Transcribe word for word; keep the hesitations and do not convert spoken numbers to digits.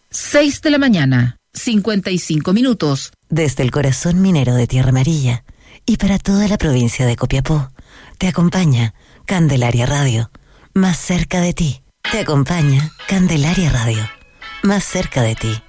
seis de la mañana, cincuenta y cinco minutos. Desde el corazón minero de Tierra Amarilla y para toda la provincia de Copiapó, te acompaña Candelaria Radio, más cerca de ti. Te acompaña Candelaria Radio, más cerca de ti.